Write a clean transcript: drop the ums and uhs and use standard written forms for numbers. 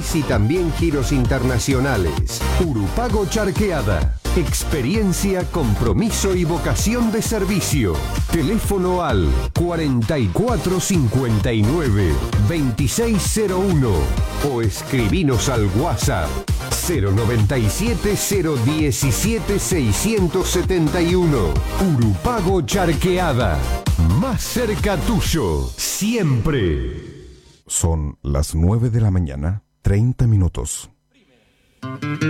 país y también giros internacionales. Urupago Charqueada. Experiencia, compromiso y vocación de servicio. Teléfono al 4459-2601 o escribinos al WhatsApp 097-017-671. Urupago Charqueada. Más cerca tuyo, siempre. Son las 9 de la mañana, 30 minutos.